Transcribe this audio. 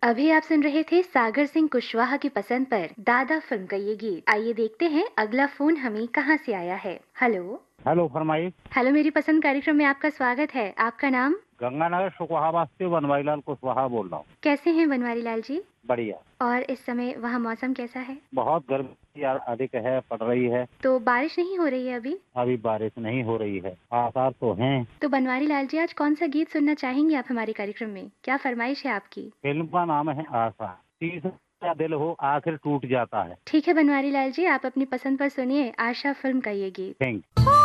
अभी आप सुन रहे थे सागर सिंह कुशवाहा की पसंद पर दादा फिल्म का ये गीत। आइए देखते हैं अगला फोन हमें कहां से आया है। हेलो। हेलो फरमाइए। हेलो, मेरी पसंद कार्यक्रम में आपका स्वागत है। आपका नाम? गंगानगर सुखवाहा से बनवारी लाल कुशवाहा बोल रहा हूँ। कैसे हैं बनवारी लाल जी? बढ़िया। और इस समय वहाँ मौसम कैसा है? बहुत गर्मी यार अधिक है, पड़ रही है। तो बारिश नहीं हो रही है अभी? अभी बारिश नहीं हो रही है, आसार तो हैं। तो बनवारी लाल जी, आज कौन सा गीत सुनना चाहेंगे आप हमारे कार्यक्रम में? क्या फरमाइश है आपकी? फिल्म का नाम है आशा। तीसरा दिल हो आखिर टूट जाता है। ठीक है बनवारी लाल जी, आप अपनी पसंद पर सुनिए आशा फिल्म का ये गीत। थैंक